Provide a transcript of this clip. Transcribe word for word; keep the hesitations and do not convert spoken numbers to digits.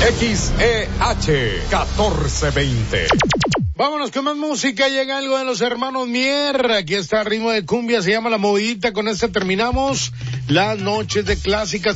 X E H catorce veinte. Vámonos con más música, llega algo de los hermanos Mier, aquí está ritmo de cumbia, se llama La Movidita, con este terminamos las noches de clásicas.